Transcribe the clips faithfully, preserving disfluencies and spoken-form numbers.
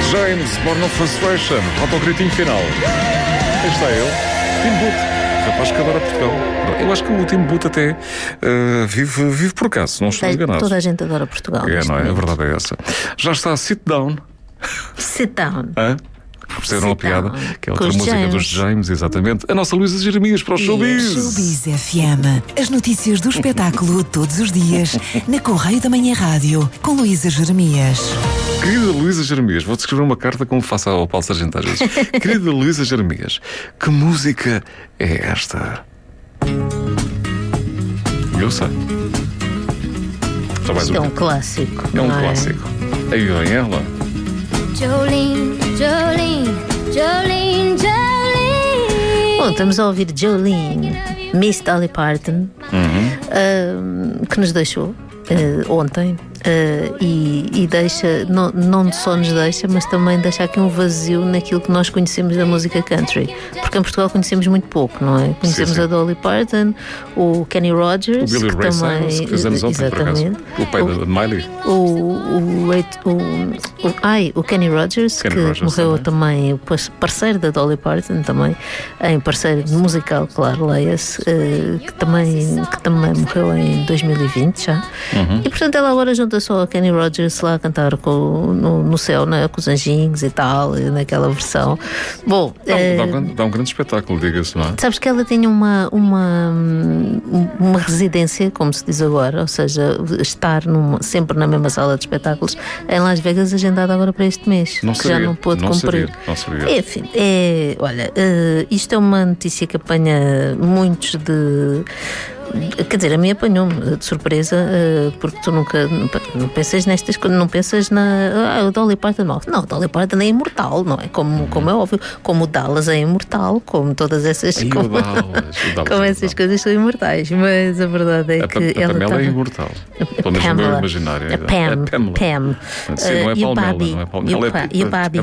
James, Born of Frustration, autocritinho final. Aí está ele, Tim Boot, rapaz que adora Portugal. Eu acho que o Tim Boot até uh, vive, vive por acaso, não estou enganado. Toda a gente adora Portugal. É, não é? A verdade é essa. Já está Sit Down. Sit Down. Hã? Perceberam a piada? Que é outra Com os música James. dos James, exatamente. A nossa Luísa Jeremias para o Showbiz. Showbiz F M. As notícias do espetáculo todos os dias na Correio da Manhã Rádio com Luísa Jeremias. Querida Luísa Jeremias, vou-te escrever uma carta como faço ao Paulo Sargento às vezes. Querida Luísa Jeremias, que música é esta? Eu sei. Já vais Isto é um ouvir. clássico. É um não clássico. Aí vem ela. Jolene, Jolene, Jolene, Jolene. Bom, estamos a ouvir Jolene, Miss Dolly Parton, Uhum. ah, que nos deixou ah, ontem. ah, e, e deixa, não, não só nos deixa, mas também deixa aqui um vazio naquilo que nós conhecemos da música country, porque em Portugal conhecemos muito pouco, não é? Conhecemos Sim, sim. a Dolly Parton, o Kenny Rogers, O Billy que Ray também, Cyrus, que fizemos ontem, por acaso. exatamente. O pai da Miley. O, o, o, o, ai, o Kenny Rogers, Kenny que Rogers morreu também. também, o parceiro da Dolly Parton, também, em parceiro musical, claro, leia-se, eh, que, também, que também morreu em dois mil e vinte já. Uhum. E portanto ela agora junta só a Kenny Rogers lá a cantar com, no, no céu, né, com os anjinhos e tal, naquela versão. Bom, Dá, eh, dá, um grande- dá um grande espetáculo, diga-se, não é? sabes que ela tinha uma, uma, uma residência, como se diz agora, ou seja, estar numa, sempre na mesma sala de espetáculos em Las Vegas, agendada agora para este mês, Não que sabia, já não pôde não cumprir. sabia, não sabia. Enfim, é, olha, eh, isto é uma notícia que apanha muitos de. Quer dizer, a mim apanhou-me de surpresa, eh, porque tu nunca não pensas nestas coisas, não pensas na. Ah, o Dolly Parton morre. Não, o Dolly Parton é imortal, não é? Como, como é óbvio. Como o Dallas é imortal, como todas essas Aí o como, Dallas, o Dallas como é essas imortal. coisas são imortais. Mas a verdade é A, que Pa- a ela Pamela estava. é imortal. Pelo menos no meu imaginário. A Pam, A Pamela. Pam. Sim, não é Eh, e o Palmela, Babi, não é Palmela, e o é Pa- P- e o Babi,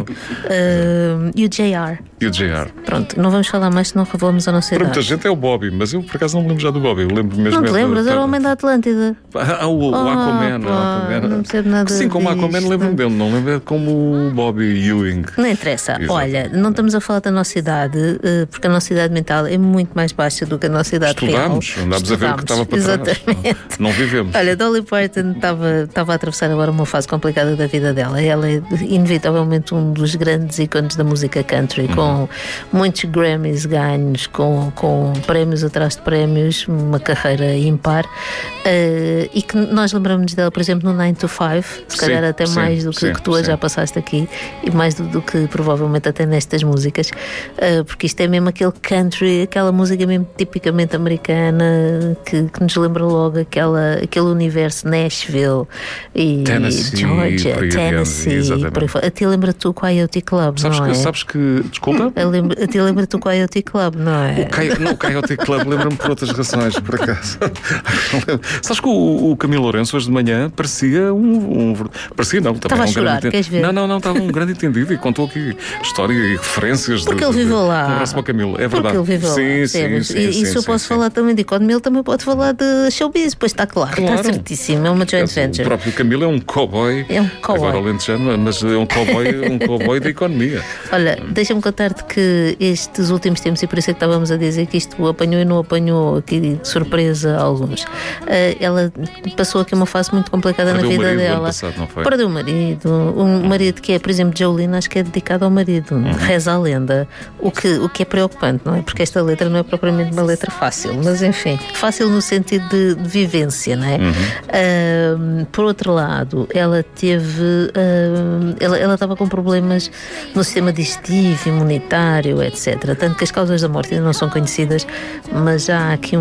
Eh, e o J R. E o J R. Pronto, não vamos falar mais, senão revelamos a nossa Para muita idade. gente é o Bobby, mas eu por acaso não me lembro já do Bobby. Eu lembro mesmo. Não te é do- lembras? Era o do- homem da Atlântida. Ah, o, o Ah, Aquaman. o pá, Aquaman. não percebo nada Sim, como o Aquaman disto. lembro-me dele, não lembro como o Bobby Ewing. Não interessa. Exato. Olha, não estamos a falar da nossa idade, eh, porque a nossa idade mental é muito mais baixa do que a nossa idade Estudámos, real. andámos a ver o que estava para trás. Exatamente. Não vivemos. Olha, Dolly Parton estava, estava a atravessar agora uma fase complicada da vida dela. Ela é inevitavelmente um dos grandes ícones da música country, Uhum. com muitos Grammys ganhos, com, com prémios atrás de prémios, uma carreira ímpar, eh, e que nós lembramos dela, por exemplo, no nine to five, se Sim, calhar até sim, mais do que, sim, que tu sim. já passaste aqui, e mais do, do que provavelmente até nestas músicas, eh, porque isto é mesmo aquele country, aquela música mesmo tipicamente americana, que, que nos lembra logo aquela, aquele universo Nashville e Tennessee, Georgia, por aí adiante, Tennessee, exatamente. por aí fora. A ti lembra-te o Coyote Club, Sabes não que, é? sabes que. Desculpa? A, lembra, a ti lembra-te o Coyote Club, não é? O Coyote, não, o Coyote Club lembra-me por outras razões, por acaso. Sabes que o, o Camilo Lourenço hoje de manhã parecia um. um parecia não, também Estava um a chorar, grande queres ver? Não, não, não, estava um grande entendido e contou aqui história e referências. Porque de, ele de- viveu de- lá. Um abraço para o Camilo, é Porque verdade. ele viveu sim, lá, sim, percebes? sim, E sim, isso eu sim, posso sim. falar também de Codemil, também pode falar de showbiz, pois está claro, Claro. está certíssimo, é uma joint O venture. próprio Camilo é um cowboy. É um cowboy. Agora alentejano, mas é um cowboy, um cowboy da economia. Olha, deixa-me contar-te que estes últimos tempos, e por isso é que estávamos a dizer que isto apanhou e não apanhou aqui de surpresa a alguns, eh, ela passou aqui uma fase muito complicada Perdeu na o vida marido o ano dela. passado, não foi? Perdeu o marido, um marido que é, por exemplo, Jolene, acho que é dedicado ao marido, Uhum. reza a lenda, o que, o que é preocupante, não é? Porque esta letra não é propriamente uma letra fácil, mas enfim, fácil no sentido de, de vivência, não é? Uhum. Ahm, por outro lado, ela teve, ahm, ela, ela estava com problemas no sistema digestivo, imunitário, etcétera. Tanto que as causas da morte ainda não são conhecidas, mas já há aqui um,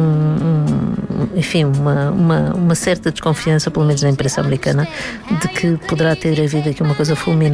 um- enfim, uma, uma, uma certa desconfiança, pelo menos na imprensa americana, de que poderá ter havido aqui uma coisa fulminante.